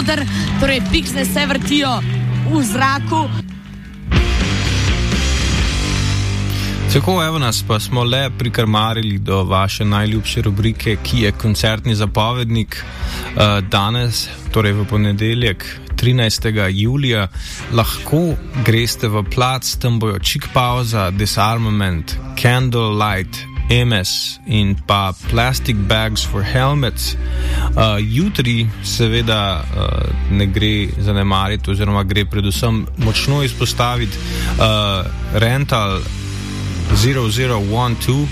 oder, torej piksne se vrtijo v zraku. Tako, evo nas, pa smo le prikrmarili do vaše najljubše rubrike, ki je koncertni zapovednik. Danes, torej v ponedeljek, 13. julija, lahko greste v plac, tam bojo Chick Pauza, Disarmament, Candlelight, MS in pa Plastic Bags for Helmets. Jutri seveda ne gre zanemariti, oziroma gre predvsem močno izpostaviti Rental 0012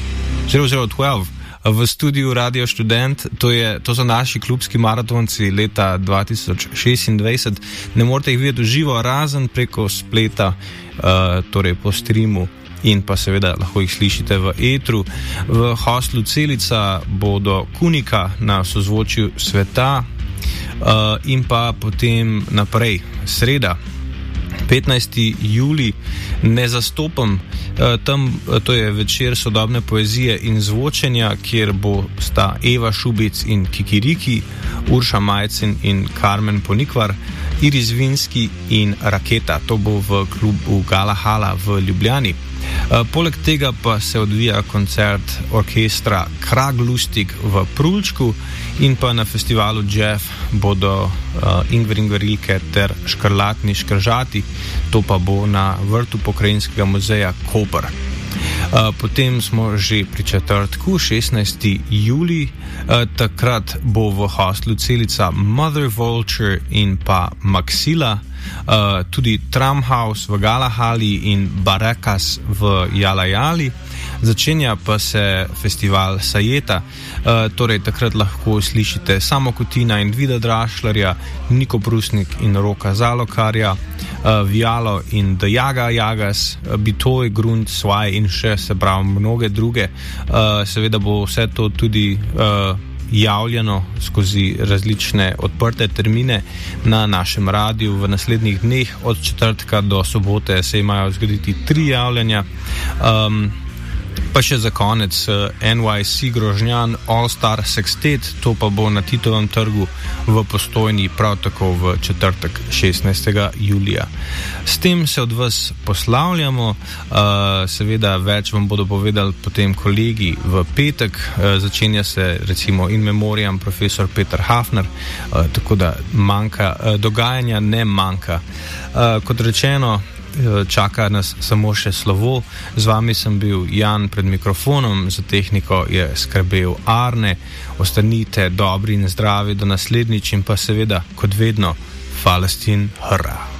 v studiu Radio Študent. To so naši klubski maratonci leta 2026. Ne morete jih videti v živo, razen preko spleta, torej po streamu, in pa seveda lahko jih slišite v etru. V hostlu Celica bodo Kunika na sozvočju sveta, in pa potem naprej sreda 15. julij Ne zastopam, tam to je večer sodobne poezije in zvočenja, kjer bo sta Eva Šubic in Kikiriki, Urša Majcin in Karmen Ponikvar, Iris Vinski in Raketa. To bo v klubu Galahala v Ljubljani. Poleg tega pa se odvija koncert orkestra Kraglustig v Prulčku, in pa na festivalu Jeff bodo Ingver Ingverilke ter Škrlatni Škržati, to pa bo na vrtu Pokrajinskega muzeja Koper. Potem smo že pri četrtku, 16. julij, takrat bo v hostlu Celica Mother Vulture in pa Maxila, tudi Tramhouse v Galahali in Barakas v Jalajali. Začenja pa se festival Sajeta, torej takrat lahko slišite Samo Kutina in Vida Drašlarja, Niko Prusnik in Roka Zalokarja, Vialo in The Jaga Jagas, Bitoj, Grund, Svaj in še, se pravi, mnoge druge. Seveda bo vse to tudi javljeno skozi različne odprte termine na našem radiju v naslednjih dneh. Od četrtka do sobote se imajo zgoditi 3 javljanja. Pa še za konec NYC Grožnjan All Star Sextet, to pa bo na Titovem trgu v Postojni prav tako v četrtek 16. julija. S tem se od vas poslavljamo, seveda več vam bodo povedali potem kolegi v petek. Začenja se recimo in memoriam profesor Peter Hafner, tako da dogajanja ne manjka. Kot rečeno, čaka nas samo še slovo. Z vami sem bil Jan pred mikrofonom, za tehniko je skrbel Arne. Ostanite dobri in zdravi do naslednjič in pa seveda, kot vedno, Falestin, hurra!